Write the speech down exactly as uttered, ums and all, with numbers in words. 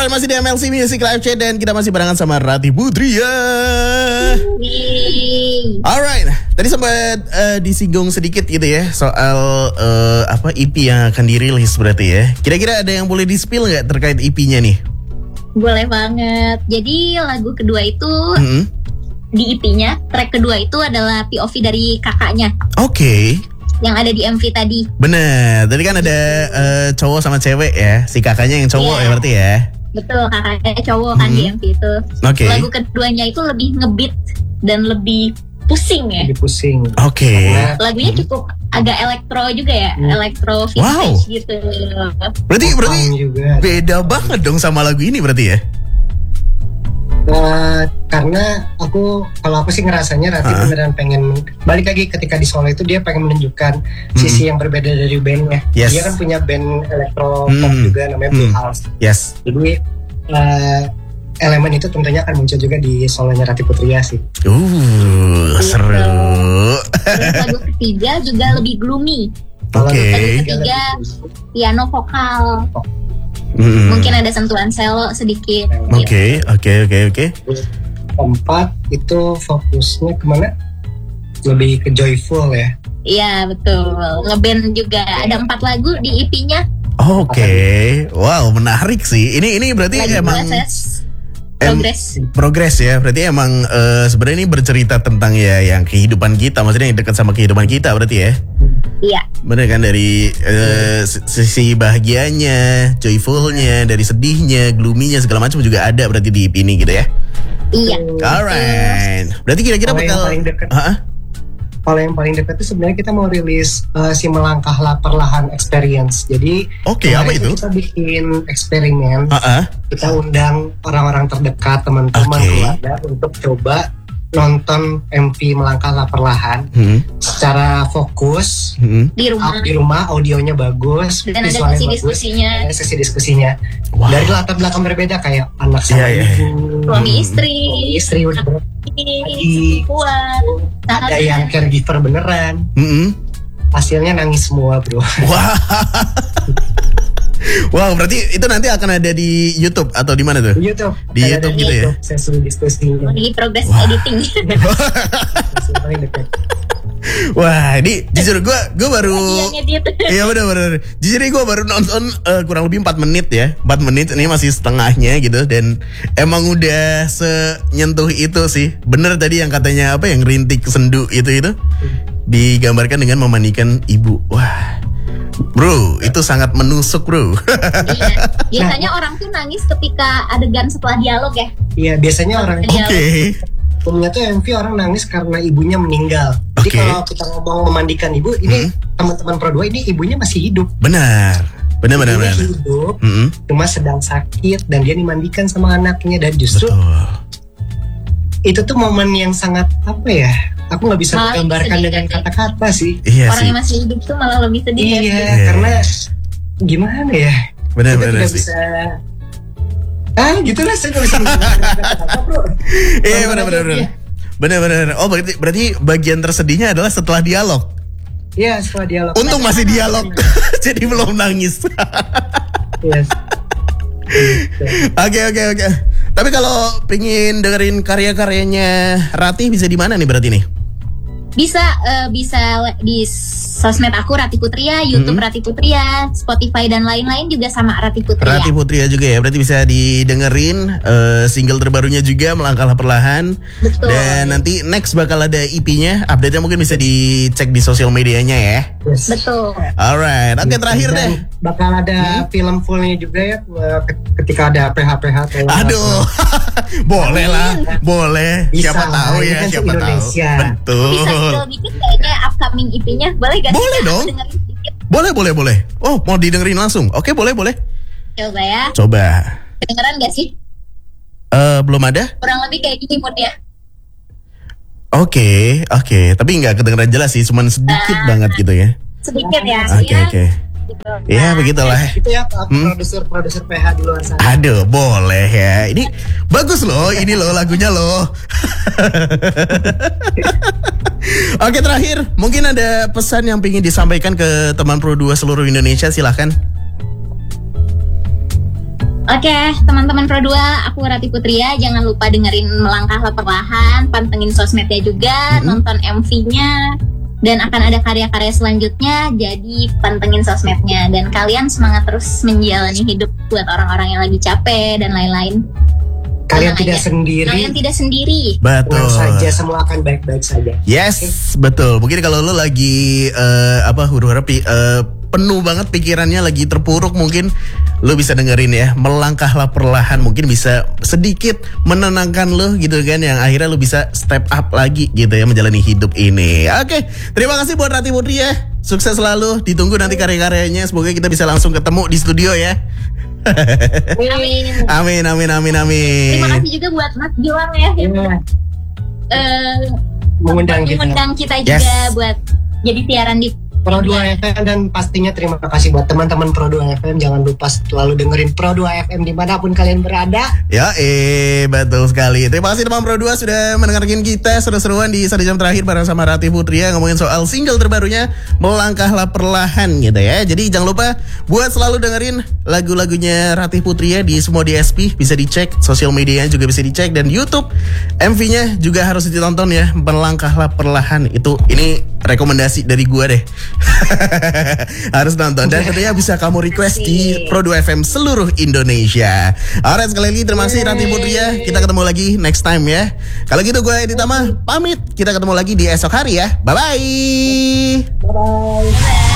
Alright, masih di M L C Music Live Chat dan kita masih barengan sama Rati Putria. Alright, tadi sempat uh, disinggung sedikit gitu ya soal uh, apa E P yang akan dirilis berarti ya. Kira-kira ada yang boleh di-spill nggak terkait E P-nya nih? Boleh banget. Jadi lagu kedua itu mm-hmm. di E P-nya, track kedua itu adalah P O V dari kakaknya. Oke. Okay. Yang ada di M V tadi. Bener, tadi kan ada uh, cowok sama cewek ya. Si kakaknya yang cowok yeah. ya berarti ya. Betul, kakaknya cowok kan hmm. di M V itu. Okay. Lagu keduanya itu lebih ngebeat dan lebih pusing ya. Lebih pusing. Oke. Okay. Lagunya cukup agak elektro juga ya, hmm. elektro vintage wow. gitu. Berarti berarti juga. Beda banget dong sama lagu ini berarti ya. Uh, karena aku kalau aku sih ngerasanya Rati uh-huh. beneran pengen balik lagi ketika di Solo itu dia pengen menunjukkan mm. sisi yang berbeda dari bandnya. Yes. Dia kan punya band elektro pop mm. juga namanya Blue mm. House. Yes. Jadi uh, elemen itu tentunya akan muncul juga di solonya Rati Putria sih. Uh, seru. Terus lagu ketiga juga lebih gloomy. Oke. Okay. Lagu ketiga piano vokal. Oh. Hmm. Mungkin ada sentuhan selo sedikit. Oke, oke, oke, oke. Keempat itu fokusnya kemana? Lebih ke joyful ya. Iya betul. Ngeband juga ada empat lagu di E P-nya. Oke, okay. Wow menarik sih. Ini ini berarti lagu emang proses. Progres. Progres ya. Berarti emang uh, sebenarnya ini bercerita tentang ya yang kehidupan kita, maksudnya yang dekat sama kehidupan kita berarti ya. Iya. Bener kan, dari uh, sisi bahagianya, joyfulnya, dari sedihnya, gloomy-nya segala macam juga ada berarti di E P ini gitu ya. Iya. Alright. Berarti kira-kira bakal kalau yang paling dekat itu sebenarnya kita mau rilis uh, si Melangkahlah Perlahan Experience. Jadi Oke, okay, apa itu? Kita bikin eksperimen. Uh-uh. Kita undang orang-orang terdekat, teman-teman okay. keluarga untuk coba nonton M V Melangkahlah Perlahan hmm. secara fokus hmm. di rumah. Di rumah audionya bagus, dan ada sesi bagus, diskusinya. Ada sesi diskusinya. Wow. Dari latar belakang berbeda kayak anak yeah, sama yeah. ibu, suami istri, istri udah lagi, ada yang caregiver beneran. Mm-hmm. Hasilnya nangis semua bro. Wow. Wow, berarti itu nanti akan ada di YouTube atau di mana tuh? Di YouTube. Di YouTube gitu ya. Sesi diskusi. Lagi progress wow. editing. Wah, ini jujur gue gue baru iya benar-benar. Jujur ini gue baru nonton uh, kurang lebih empat menit ya. empat menit ini masih setengahnya gitu dan emang udah senyentuh itu sih. Bener tadi yang katanya apa yang rintik sendu itu itu digambarkan dengan memandikan ibu. Wah. Bro, itu sangat menusuk bro. Iya. Biasanya nah, orang tuh nangis ketika adegan setelah dialog ya. Iya, biasanya orang. Oke. Okay. Umumnya tuh M V orang nangis karena ibunya meninggal. Jadi okay. kalau kita ngomong memandikan ibu, ini hmm. teman-teman Pro dua ini ibunya masih hidup. Benar. Benar benar benar. Hidup, hmm. cuma sedang sakit dan dia dimandikan sama anaknya dan justru betul. Itu tuh momen yang sangat apa ya? Aku nggak bisa menggambarkan dengan kata-kata sih. Iya orang sih. yang masih hidup tuh malah lebih sedih. Iya, ya, yeah. karena gimana ya? Benar-benar sih. Bisa ah gitu lah saya nggak bisa kata-kata bro. Iya benar-benar. Benar-benar. Oh berarti berarti bagian tersedihnya adalah setelah dialog. Iya setelah dialog. Untung masih dialog, jadi belum nangis. Yes. Oke oke oke. Tapi kalau pengin dengerin karya-karyanya Rati bisa di mana nih berarti nih? Bisa uh, bisa di sosmed aku Rati Putria, YouTube hmm. Rati Putria, Spotify dan lain-lain juga sama Rati Putria. Rati Putria juga ya, berarti bisa didengerin uh, single terbarunya juga Melangkahlah Perlahan. Betul. Dan nanti next bakal ada E P-nya, update-nya mungkin bisa dicek di sosial medianya ya. Yes. Betul. Alright, oke okay, terakhir dan deh. Bakal ada hmm? film fullnya juga ya ketika ada P H P H. Aduh, boleh lah, boleh. Bisa, siapa tahu ya, kan siapa Indonesia. tahu. Betul. Bisa skill dikit kayaknya upcoming E P-nya, boleh gak? Boleh dong. Boleh, boleh, boleh. Oh, mau didengerin langsung? Oke, boleh, boleh. Coba ya. Coba. Kedengeran gak sih? Eh, uh, belum ada? Kurang lebih kayak gini moodnya. Oke, okay, oke. Okay. Tapi nggak kedengeran jelas sih, cuman sedikit uh, banget gitu ya. Sedikit ya. Oke, okay, oke. Okay. Gitu. Ya begitulah. Itu ya hmm? produser-produser P H di luar sana. Aduh, boleh ya. Ini bagus loh, ini loh lagunya loh. Oke, terakhir mungkin ada pesan yang ingin disampaikan ke teman Pro dua seluruh Indonesia, silahkan. Oke, teman-teman Pro dua, aku Rati Putria. Jangan lupa dengerin Melangkahlah Perlahan, pantengin sosmednya juga, mm-hmm. nonton M V-nya, dan akan ada karya-karya selanjutnya. Jadi pantengin sosmednya, dan kalian semangat terus menjalani hidup buat orang-orang yang lagi capek dan lain-lain. Kalian tidak aja. sendiri. Kalian tidak sendiri. Betul. Tenang saja, semua akan baik-baik saja. Yes, okay. Betul. Mungkin kalau lo lagi uh, apa huru-hara uh, penuh banget pikirannya, lagi terpuruk, mungkin lo bisa dengerin ya Melangkahlah Perlahan. Mungkin bisa sedikit menenangkan lo gitu kan, yang akhirnya lo bisa step up lagi gitu ya menjalani hidup ini. Oke, terima kasih buat Rati Putri ya. Sukses selalu, ditunggu nanti karya-karyanya. Semoga kita bisa langsung ketemu di studio ya. Amin. Amin, amin, amin, amin. Terima kasih juga buat Mas Gilang ya, yang uh, mengundang, mengundang kita, kita juga yes. buat jadi siaran di Pro dua F M, dan pastinya terima kasih buat teman-teman Pro dua F M. Jangan lupa selalu dengerin Pro dua F M dimanapun kalian berada. Ya, eh betul sekali. Terima kasih teman Pro dua sudah mendengarkan kita seru-seruan di satu jam terakhir bareng sama Rati Putria ngomongin soal single terbarunya Melangkahlah Perlahan gitu ya. Jadi jangan lupa buat selalu dengerin lagu-lagunya Rati Putria di semua D S P, bisa dicek, sosial medianya juga bisa dicek, dan YouTube M V-nya juga harus ditonton ya, Melangkahlah Perlahan. Itu ini rekomendasi dari gua deh. Harus nonton, dan tentunya bisa kamu request di Pro dua F M seluruh Indonesia. Alright, sekali lagi terima kasih Rati Putria. Kita ketemu lagi next time ya. Kalau gitu gue Edi Tama pamit. Kita ketemu lagi di esok hari ya. Bye bye. Bye bye.